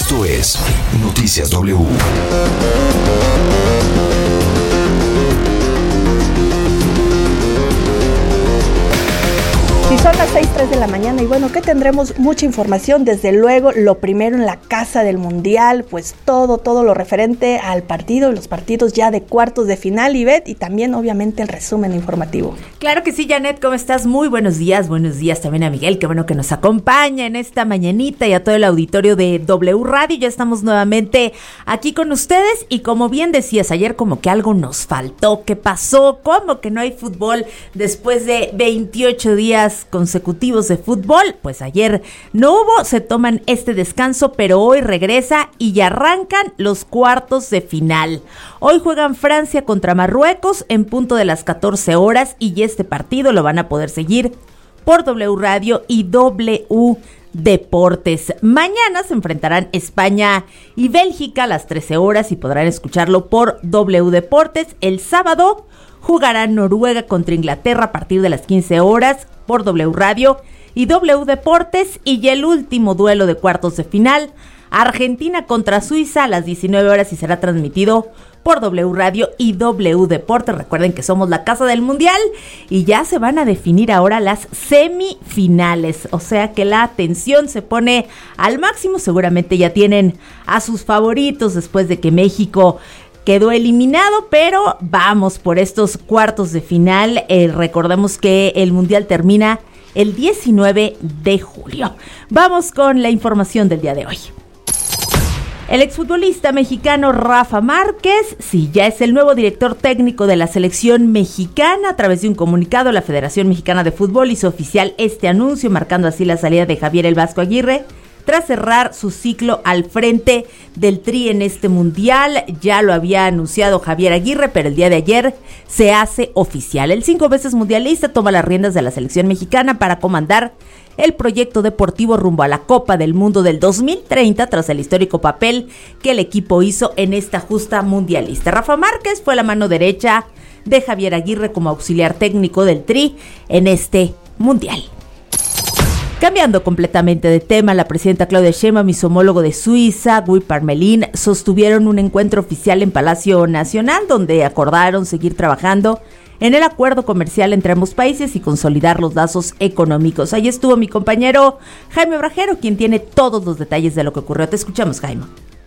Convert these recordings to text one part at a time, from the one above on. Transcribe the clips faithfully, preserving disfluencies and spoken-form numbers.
Esto es Noticias W. Y son las seis tres de la mañana y bueno, ¿qué tendremos? Mucha información, desde luego, lo primero en la casa del Mundial, pues todo, todo lo referente al partido, los partidos ya de cuartos de final, Ivette, y también obviamente el resumen informativo. Claro que sí, Janet, ¿cómo estás? Muy buenos días, buenos días también a Miguel, qué bueno que nos acompaña en esta mañanita y a todo el auditorio de W Radio. Ya estamos nuevamente aquí con ustedes y como bien decías ayer, como que algo nos faltó. ¿Qué pasó? ¿Cómo que no hay fútbol después de veintiocho días consecutivos de fútbol? Pues ayer no hubo, se toman este descanso, pero hoy regresa y ya arrancan los cuartos de final. Hoy juegan Francia contra Marruecos en punto de las catorce horas y este partido lo van a poder seguir por W Radio y W Deportes. Mañana se enfrentarán España y Bélgica a las trece horas y podrán escucharlo por W Deportes. El sábado jugarán Noruega contra Inglaterra a partir de las quince horas por W Radio y W Deportes, y el último duelo de cuartos de final, Argentina contra Suiza a las diecinueve horas y será transmitido por W Radio y W Deportes. Recuerden que somos la casa del Mundial y ya se van a definir ahora las semifinales, o sea que la atención se pone al máximo. Seguramente ya tienen a sus favoritos después de que México quedó eliminado, pero vamos por estos cuartos de final. Eh, recordemos que el Mundial termina el diecinueve de julio. Vamos con la información del día de hoy. El exfutbolista mexicano Rafa Márquez, sí, ya es el nuevo director técnico de la selección mexicana. A través de un comunicado, la Federación Mexicana de Fútbol hizo oficial este anuncio, marcando así la salida de Javier El Vasco Aguirre, tras cerrar su ciclo al frente del Tri en este Mundial. Ya lo había anunciado Javier Aguirre, pero el día de ayer se hace oficial. El cinco veces mundialista toma las riendas de la selección mexicana para comandar el proyecto deportivo rumbo a la Copa del Mundo del dos mil treinta, tras el histórico papel que el equipo hizo en esta justa mundialista. Rafa Márquez fue la mano derecha de Javier Aguirre como auxiliar técnico del Tri en este Mundial. Cambiando completamente de tema, la presidenta Claudia Sheinbaum y su homólogo de Suiza, Guy Parmelin, sostuvieron un encuentro oficial en Palacio Nacional, donde acordaron seguir trabajando en el acuerdo comercial entre ambos países y consolidar los lazos económicos. Ahí estuvo mi compañero Jaime Obrajero, quien tiene todos los detalles de lo que ocurrió. Te escuchamos, Jaime.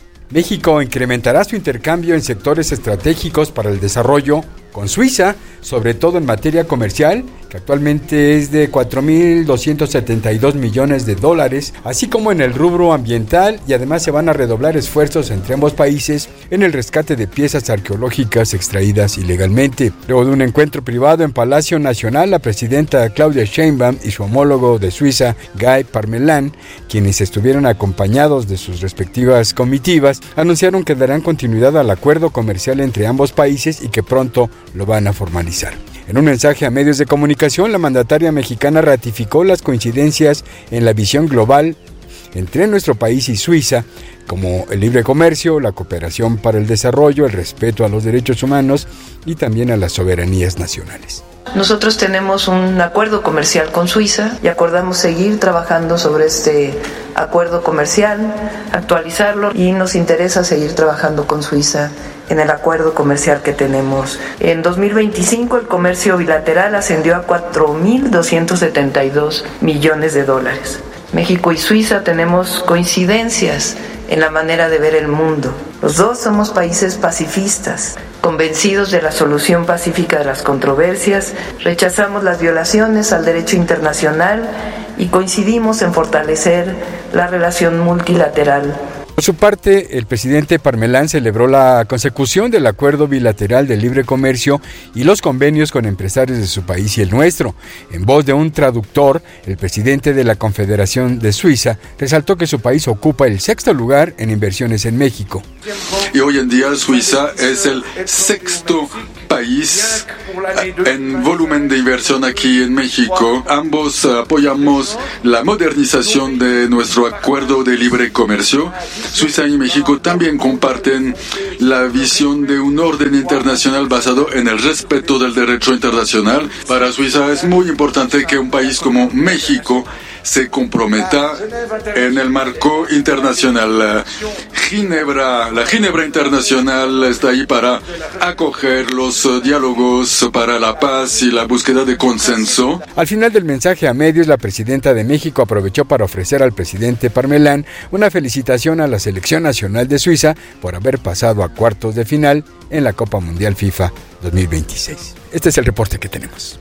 México incrementará su intercambio en sectores estratégicos para el desarrollo con Suiza, sobre todo en materia comercial, que actualmente es de cuatro mil doscientos setenta y dos millones de dólares, así como en el rubro ambiental, y además se van a redoblar esfuerzos entre ambos países en el rescate de piezas arqueológicas extraídas ilegalmente. Luego de un encuentro privado en Palacio Nacional, la presidenta Claudia Sheinbaum y su homólogo de Suiza, Guy Parmelin, quienes estuvieron acompañados de sus respectivas comitivas, anunciaron que darán continuidad al acuerdo comercial entre ambos países y que pronto lo van a formalizar. En un mensaje a medios de comunicación, la mandataria mexicana ratificó las coincidencias en la visión global entre nuestro país y Suiza, como el libre comercio, la cooperación para el desarrollo, el respeto a los derechos humanos y también a las soberanías nacionales. Nosotros tenemos un acuerdo comercial con Suiza y acordamos seguir trabajando sobre este acuerdo comercial, actualizarlo, y nos interesa seguir trabajando con Suiza en el acuerdo comercial que tenemos. En dos mil veinticinco el comercio bilateral ascendió a cuatro mil doscientos setenta y dos millones de dólares. México y Suiza tenemos coincidencias en la manera de ver el mundo. Los dos somos países pacifistas, convencidos de la solución pacífica de las controversias, rechazamos las violaciones al derecho internacional y coincidimos en fortalecer la relación multilateral. Por su parte, el presidente Parmelin celebró la consecución del acuerdo bilateral de libre comercio y los convenios con empresarios de su país y el nuestro. En voz de un traductor, el presidente de la Confederación de Suiza resaltó que su país ocupa el sexto lugar en inversiones en México. Y hoy en día Suiza es el sexto país en volumen de inversión aquí en México. Ambos apoyamos la modernización de nuestro acuerdo de libre comercio. Suiza y México también comparten la visión de un orden internacional basado en el respeto del derecho internacional. Para Suiza es muy importante que un país como México se comprometa en el marco internacional. Ginebra, la Ginebra Internacional está ahí para acoger los diálogos para la paz y la búsqueda de consenso. Al final del mensaje a medios, la presidenta de México aprovechó para ofrecer al presidente Parmelán una felicitación a la selección nacional de Suiza por haber pasado a cuartos de final en la Copa Mundial FIFA dos mil veintiséis. Este es el reporte que tenemos.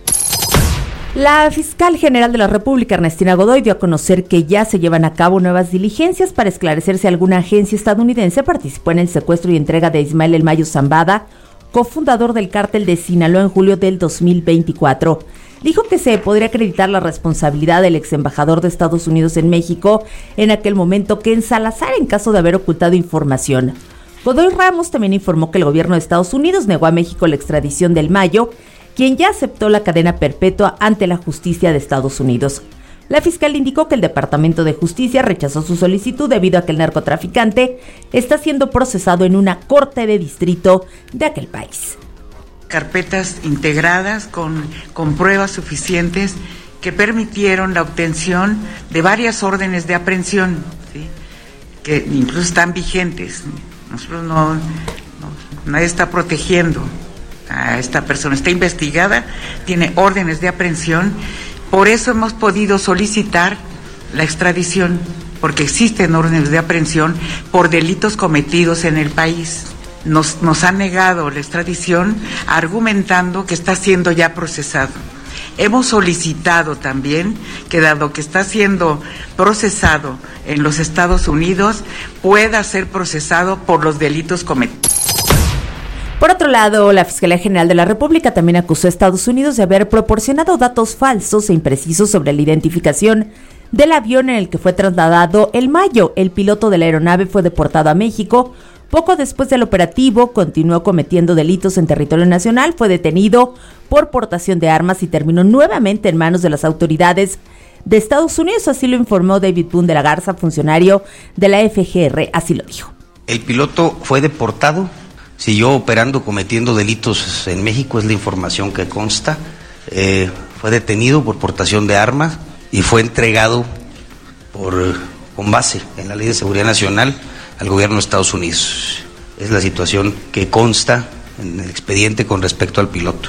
La fiscal general de la República, Ernestina Godoy, dio a conocer que ya se llevan a cabo nuevas diligencias para esclarecer si alguna agencia estadounidense participó en el secuestro y entrega de Ismael El Mayo Zambada, cofundador del cártel de Sinaloa, en julio del dos mil veinticuatro. Dijo que se podría acreditar la responsabilidad del ex embajador de Estados Unidos en México en aquel momento, Ken Salazar, en caso de haber ocultado información. Godoy Ramos también informó que el gobierno de Estados Unidos negó a México la extradición del Mayo, quien ya aceptó la cadena perpetua ante la justicia de Estados Unidos. La fiscal indicó que el Departamento de Justicia rechazó su solicitud debido a que el narcotraficante está siendo procesado en una corte de distrito de aquel país. Carpetas integradas con, con pruebas suficientes que permitieron la obtención de varias órdenes de aprehensión, ¿sí?, que incluso están vigentes. Nosotros no, no, nadie está protegiendo a esta persona, está investigada, tiene órdenes de aprehensión, por eso hemos podido solicitar la extradición, porque existen órdenes de aprehensión por delitos cometidos en el país. Nos, nos han negado la extradición argumentando que está siendo ya procesado. Hemos solicitado también que, dado que está siendo procesado en los Estados Unidos, pueda ser procesado por los delitos cometidos. Por otro lado, la Fiscalía General de la República también acusó a Estados Unidos de haber proporcionado datos falsos e imprecisos sobre la identificación del avión en el que fue trasladado El Mayo. El piloto de la aeronave fue deportado a México. Poco después del operativo, continuó cometiendo delitos en territorio nacional, fue detenido por portación de armas y terminó nuevamente en manos de las autoridades de Estados Unidos. Así lo informó David Boone de la Garza, funcionario de la F G R, así lo dijo. El piloto fue deportado, siguió operando, cometiendo delitos en México, es la información que consta. Eh, fue detenido por portación de armas y fue entregado por, con base en la Ley de Seguridad Nacional al gobierno de Estados Unidos. Es la situación que consta en el expediente con respecto al piloto.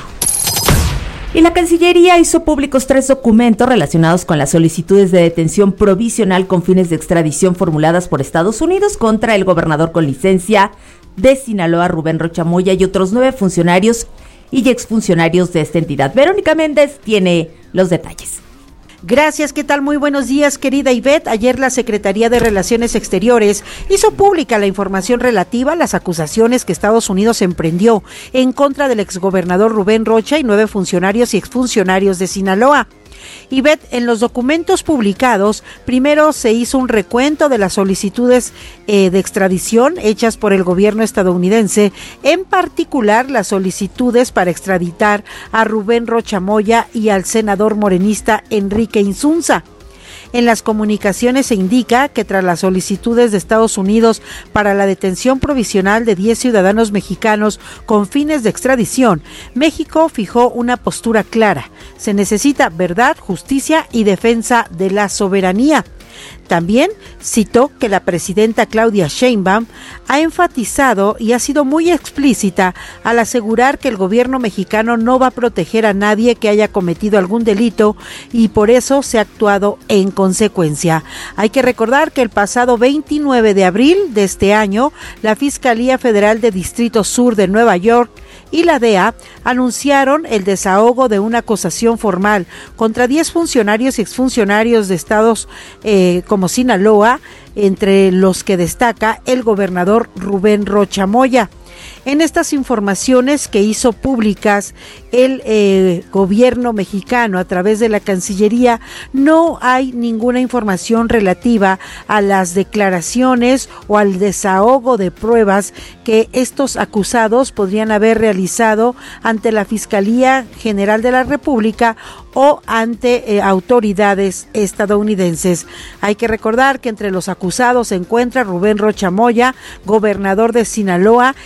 Y la Cancillería hizo públicos tres documentos relacionados con las solicitudes de detención provisional con fines de extradición formuladas por Estados Unidos contra el gobernador con licencia de Sinaloa, Rubén Rocha Moya, y otros nueve funcionarios y exfuncionarios de esta entidad. Verónica Méndez tiene los detalles. Gracias, ¿qué tal? Muy buenos días, querida Ivette. Ayer la Secretaría de Relaciones Exteriores hizo pública la información relativa a las acusaciones que Estados Unidos emprendió en contra del exgobernador Rubén Rocha y nueve funcionarios y exfuncionarios de Sinaloa. Ivette, en los documentos publicados, primero se hizo un recuento de las solicitudes eh, de extradición hechas por el gobierno estadounidense, en particular las solicitudes para extraditar a Rubén Rocha Moya y al senador morenista Enrique Insunza. En las comunicaciones se indica que tras las solicitudes de Estados Unidos para la detención provisional de diez ciudadanos mexicanos con fines de extradición, México fijó una postura clara. Se necesita verdad, justicia y defensa de la soberanía. También citó que la presidenta Claudia Sheinbaum ha enfatizado y ha sido muy explícita al asegurar que el gobierno mexicano no va a proteger a nadie que haya cometido algún delito y por eso se ha actuado en consecuencia. Hay que recordar que el pasado veintinueve de abril de este año, la Fiscalía Federal de Distrito Sur de Nueva York y la D E A anunciaron el desahogo de una acusación formal contra diez funcionarios y exfuncionarios de estados eh, como Sinaloa, entre los que destaca el gobernador Rubén Rocha Moya. En estas informaciones que hizo públicas el eh, gobierno mexicano a través de la Cancillería, no hay ninguna información relativa a las declaraciones o al desahogo de pruebas que estos acusados podrían haber realizado ante la Fiscalía General de la República o ante eh, autoridades estadounidenses. Hay que recordar que entre los acusados se encuentra Rubén Rocha Moya, gobernador de Sinaloa, y que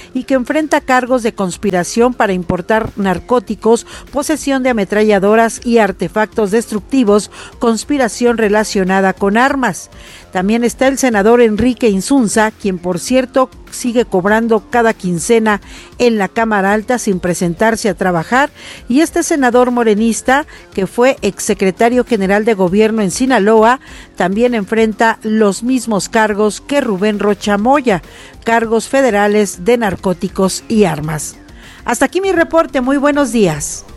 enfrenta cargos de conspiración para importar narcóticos, posesión de ametralladoras y artefactos destructivos, conspiración relacionada con armas. También está el senador Enrique Insunza, quien por cierto sigue cobrando cada quincena en la Cámara Alta sin presentarse a trabajar, y este senador morenista, que fue exsecretario general de gobierno en Sinaloa, también enfrenta los mismos cargos que Rubén Rocha Moya, cargos federales de narcóticos y armas. Hasta aquí mi reporte, muy buenos días.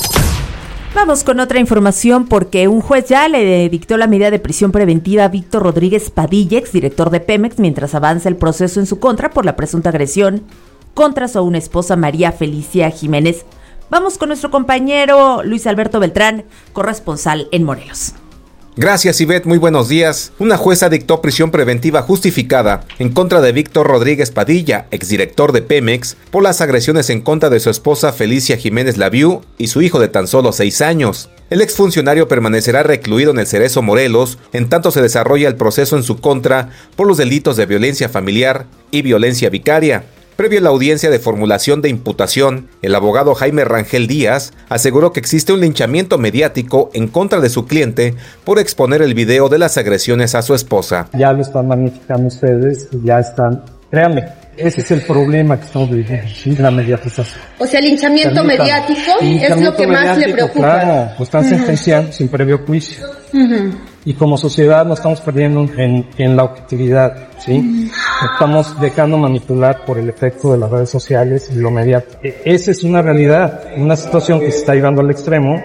Vamos con otra información porque un juez ya le dictó la medida de prisión preventiva a Víctor Rodríguez Padilla, exdirector de Pemex, mientras avanza el proceso en su contra por la presunta agresión contra su aún esposa María Felicia Jiménez. Vamos con nuestro compañero Luis Alberto Beltrán, corresponsal en Morelos. Gracias, Ivette. Muy buenos días. Una jueza dictó prisión preventiva justificada en contra de Víctor Rodríguez Padilla, exdirector de Pemex, por las agresiones en contra de su esposa Felicia Jiménez Laviú y su hijo de tan solo seis años. El exfuncionario permanecerá recluido en el Cerezo Morelos, en tanto se desarrolla el proceso en su contra por los delitos de violencia familiar y violencia vicaria. Previo a la audiencia de formulación de imputación, el abogado Jaime Rangel Díaz aseguró que existe un linchamiento mediático en contra de su cliente por exponer el video de las agresiones a su esposa. Ya lo están magnificando ustedes, ya están, créanme, ese es el problema que estamos viviendo, la mediatización. O sea, el linchamiento Permítame. mediático linchamiento es lo que más le preocupa. Claro, pues están uh-huh. sentenciando sin previo juicio. Uh-huh. Y como sociedad nos estamos perdiendo en, en la objetividad, ¿sí? Uh-huh. Estamos dejando manipular por el efecto de las redes sociales y lo mediático. Esa es una realidad, una situación que se está llevando al extremo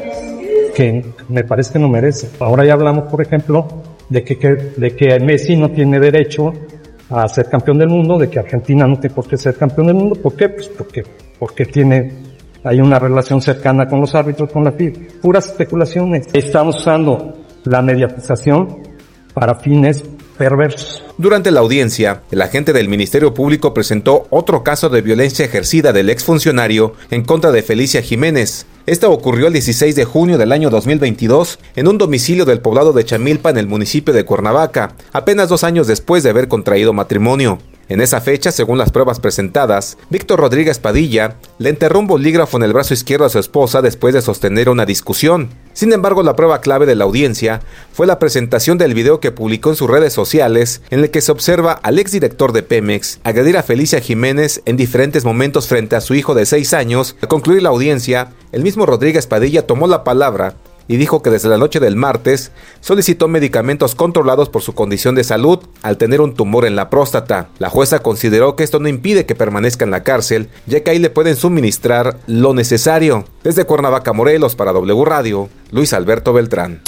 que me parece que no merece. Ahora ya hablamos, por ejemplo, de que, que, de que Messi no tiene derecho a ser campeón del mundo, de que Argentina no tiene por qué ser campeón del mundo. ¿Por qué? Pues porque, porque tiene, hay una relación cercana con los árbitros, con la F I F. Puras especulaciones. Estamos usando la mediatización para fines perversos. Durante la audiencia, el agente del Ministerio Público presentó otro caso de violencia ejercida del exfuncionario en contra de Felicia Jiménez. Esta ocurrió el dieciséis de junio del año dos mil veintidós en un domicilio del poblado de Chamilpa en el municipio de Cuernavaca, apenas dos años después de haber contraído matrimonio. En esa fecha, según las pruebas presentadas, Víctor Rodríguez Padilla le enterró un bolígrafo en el brazo izquierdo a su esposa después de sostener una discusión. Sin embargo, la prueba clave de la audiencia fue la presentación del video que publicó en sus redes sociales, en el que se observa al exdirector de Pemex agredir a Felicia Jiménez en diferentes momentos frente a su hijo de seis años. Al concluir la audiencia, el mismo Rodríguez Padilla tomó la palabra y dijo que desde la noche del martes solicitó medicamentos controlados por su condición de salud al tener un tumor en la próstata. La jueza consideró que esto no impide que permanezca en la cárcel, ya que ahí le pueden suministrar lo necesario. Desde Cuernavaca, Morelos, para W Radio, Luis Alberto Beltrán.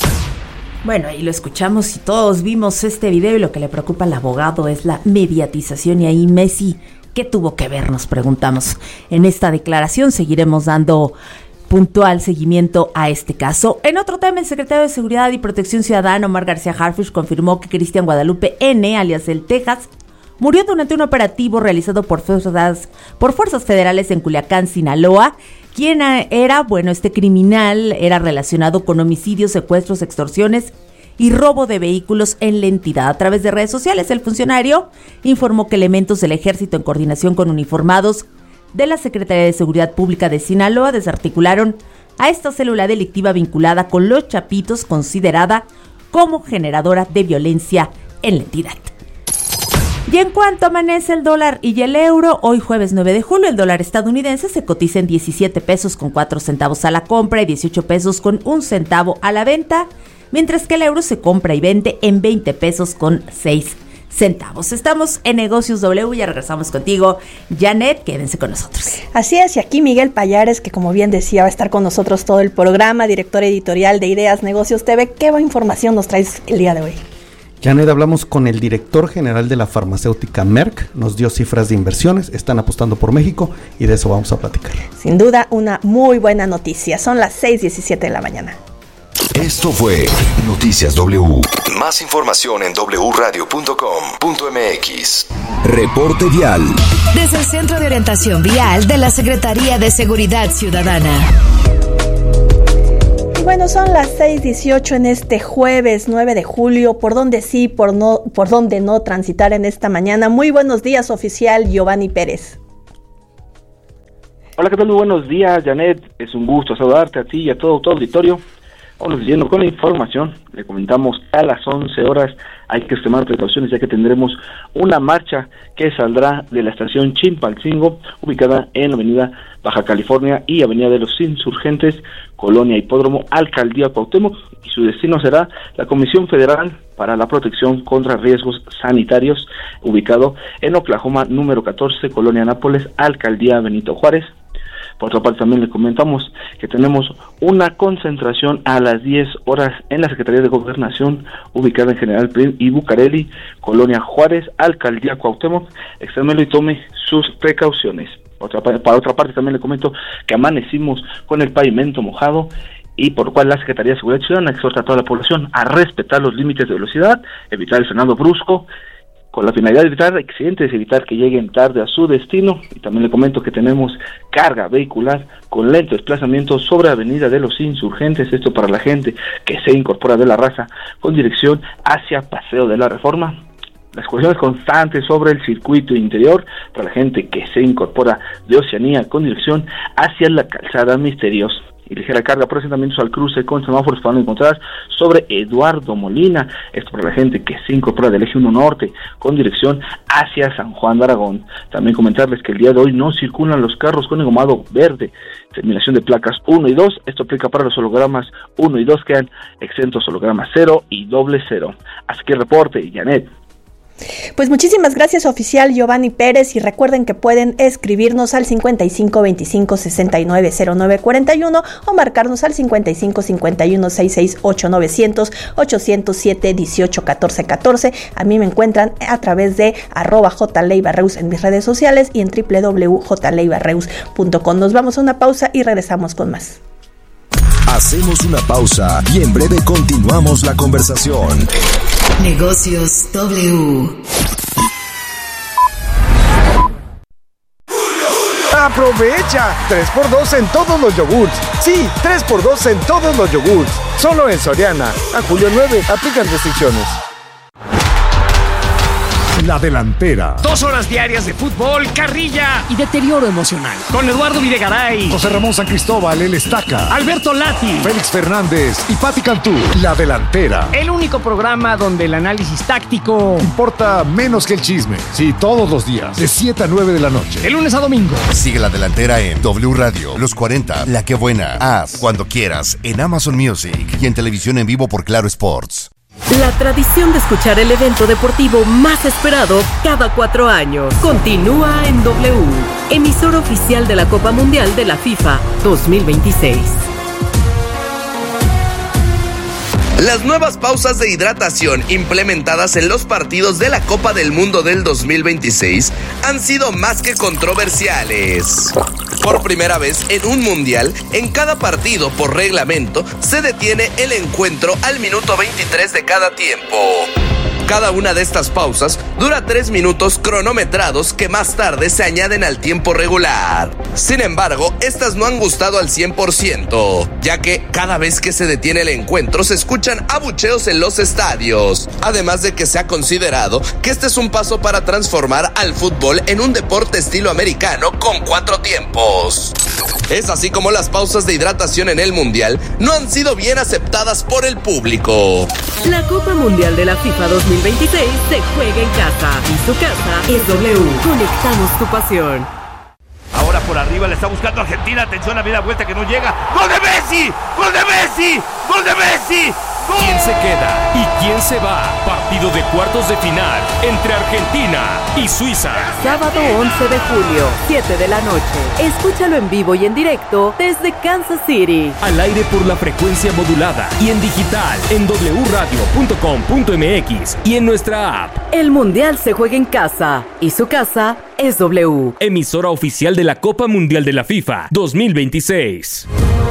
Bueno, ahí lo escuchamos y todos vimos este video, y lo que le preocupa al abogado es la mediatización, y ahí Messi, ¿qué tuvo que ver? Nos preguntamos. En esta declaración seguiremos dando puntual seguimiento a este caso. En otro tema, el secretario de Seguridad y Protección Ciudadana, Omar García Harfuch, confirmó que Cristian Guadalupe N., alias el Texas, murió durante un operativo realizado por fuerzas, por fuerzas federales en Culiacán, Sinaloa. ¿Quién era? Bueno, este criminal era relacionado con homicidios, secuestros, extorsiones y robo de vehículos en la entidad. A través de redes sociales, el funcionario informó que elementos del ejército, en coordinación con uniformados de la Secretaría de Seguridad Pública de Sinaloa, desarticularon a esta célula delictiva vinculada con los Chapitos, considerada como generadora de violencia en la entidad. Y en cuanto amanece el dólar y el euro, hoy jueves nueve de julio, el dólar estadounidense se cotiza en diecisiete pesos con cuatro centavos a la compra y dieciocho pesos con un centavo a la venta, mientras que el euro se compra y vende en veinte pesos con seis centavos. Estamos en Negocios W, ya regresamos contigo, Janet, quédense con nosotros. Así es, y aquí Miguel Payares, que como bien decía, va a estar con nosotros todo el programa, director editorial de Ideas Negocios T V. ¿Qué información nos traes el día de hoy? Janet, hablamos con el director general de la farmacéutica Merck, nos dio cifras de inversiones, están apostando por México y de eso vamos a platicar. Sin duda, una muy buena noticia. Son las seis diecisiete de la mañana. Esto fue Noticias W. Más información en doble u radio punto com punto m x. Reporte vial. Desde el Centro de Orientación Vial de la Secretaría de Seguridad Ciudadana. Y bueno, son las seis dieciocho en este jueves nueve de julio. ¿Por dónde sí, por no, por dónde no transitar en esta mañana? Muy buenos días, oficial Giovanni Pérez. Hola, ¿qué tal? Muy buenos días, Janet. Es un gusto saludarte a ti y a todo tu auditorio. Vamos siguiendo con la información. Le comentamos que a las once horas hay que extremar precauciones, ya que tendremos una marcha que saldrá de la estación Chilpancingo, ubicada en la avenida Baja California y avenida de los Insurgentes, Colonia Hipódromo, Alcaldía Cuauhtémoc, y su destino será la Comisión Federal para la Protección contra Riesgos Sanitarios, ubicado en Oklahoma número catorce, Colonia Nápoles, Alcaldía Benito Juárez. Por otra parte, también le comentamos que tenemos una concentración a las diez horas en la Secretaría de Gobernación, ubicada en General Prim y Bucareli, Colonia Juárez, Alcaldía Cuauhtémoc. Extrémelo y tome sus precauciones. Otra, para otra parte, también le comento que amanecimos con el pavimento mojado, y por lo cual la Secretaría de Seguridad Ciudadana exhorta a toda la población a respetar los límites de velocidad, evitar el frenado brusco, con la finalidad de evitar accidentes, evitar que lleguen tarde a su destino. Y también le comento que tenemos carga vehicular con lento desplazamiento sobre Avenida de los Insurgentes, esto para la gente que se incorpora de La Raza con dirección hacia Paseo de la Reforma. Las cuestiones constantes sobre el circuito interior para la gente que se incorpora de Oceanía con dirección hacia la Calzada Misterios. Y ligera carga por asentamientos al cruce con semáforos para no encontrar sobre Eduardo Molina, esto para la gente que se incorpora del eje uno norte con dirección hacia San Juan de Aragón. También comentarles que el día de hoy no circulan los carros con engomado verde, terminación de placas uno y dos, esto aplica para los hologramas uno y dos, quedan exentos hologramas cero y doble cero. Así que el reporte, Janet. Pues muchísimas gracias, oficial Giovanni Pérez, y recuerden que pueden escribirnos al cincuenta y cinco veinticinco sesenta y nueve cero nueve cuarenta y uno o marcarnos al cincuenta y cinco cincuenta y uno sesenta y seis ocho novecientos ochocientos siete dieciocho catorce catorce. A mí me encuentran a través de arroba jleibarreus en mis redes sociales y en doble u doble u doble u punto j leibarreus punto com. Nos vamos a una pausa y regresamos con más. Hacemos una pausa y en breve continuamos la conversación. Negocios W. ¡Aprovecha! tres por dos en todos los yogurts. Sí, tres por dos en todos los yogurts. Solo en Soriana. A julio nueve, aplican restricciones. La Delantera. Dos horas diarias de fútbol, carrilla y deterioro emocional. Con Eduardo Videgaray, José Ramón San Cristóbal, el Estaca, Alberto Lati, Félix Fernández y Pati Cantú. La Delantera. El único programa donde el análisis táctico importa menos que el chisme. Sí, todos los días, de siete a nueve de la noche. De lunes a domingo. Sigue La Delantera en W Radio, Los cuarenta, La Que Buena, Haz, Cuando Quieras, en Amazon Music y en televisión en vivo por Claro Sports. La tradición de escuchar el evento deportivo más esperado cada cuatro años continúa en W, emisora oficial de la Copa Mundial de la FIFA dos mil veintiséis. Las nuevas pausas de hidratación implementadas en los partidos de la Copa del Mundo del dos mil veintiséis han sido más que controversiales. Por primera vez en un mundial, en cada partido por reglamento se detiene el encuentro al minuto veintitrés de cada tiempo. Cada una de estas pausas dura tres minutos cronometrados que más tarde se añaden al tiempo regular. Sin embargo, estas no han gustado al cien por ciento, ya que cada vez que se detiene el encuentro se escuchan abucheos en los estadios. Además de que se ha considerado que este es un paso para transformar al fútbol en un deporte estilo americano con cuatro tiempos. Es así como las pausas de hidratación en el mundial no han sido bien aceptadas por el público. La Copa Mundial de la FIFA dos mil veintiséis se juega en casa y su casa es W. Conectamos tu pasión. Ahora por arriba le está buscando Argentina. Atención, a media vuelta que no llega. ¡Gol de Messi! ¡Gol de Messi! ¡Gol de Messi! ¡Gol! ¿Quién se queda y quién se va? Partido de cuartos de final entre Argentina y Suiza. Sábado once de julio, siete de la noche. Escúchalo en vivo y en directo desde Kansas City. Al aire por la frecuencia modulada y en digital en doble u radio punto com punto m x y en nuestra app. El Mundial se juega en casa y su casa es W. Emisora oficial de la Copa Mundial de la FIFA dos mil veintiséis.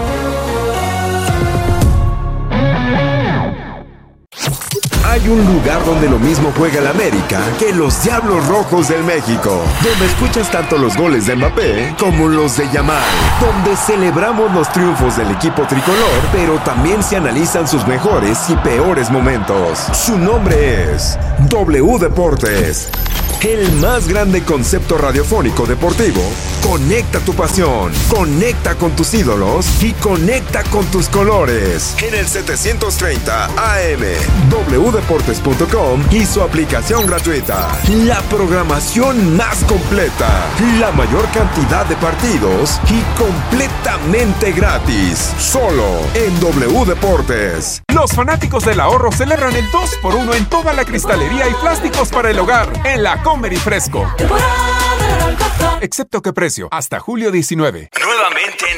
Hay un lugar donde lo mismo juega el América que los Diablos Rojos del México, donde escuchas tanto los goles de Mbappé como los de Yamal, donde celebramos los triunfos del equipo tricolor, pero también se analizan sus mejores y peores momentos. Su nombre es W Deportes. el más grande concepto radiofónico deportivo. Conecta tu pasión, conecta con tus ídolos y conecta con tus colores. En el setecientos treinta A M, doble u deportes punto com y su aplicación gratuita. La programación más completa, la mayor cantidad de partidos y completamente gratis. Solo en W Deportes. Los fanáticos del ahorro celebran el dos por uno en toda la cristalería y plásticos para el hogar en la Comer y Fresco. Excepto que precio, hasta julio diecinueve.